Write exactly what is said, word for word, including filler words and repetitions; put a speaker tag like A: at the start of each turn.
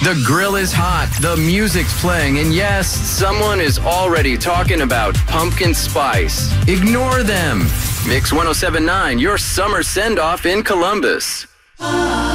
A: The grill is hot, the music's playing, and yes, someone is already talking about pumpkin spice. Ignore them. Mix one oh seven point nine, your summer send-off in Columbus.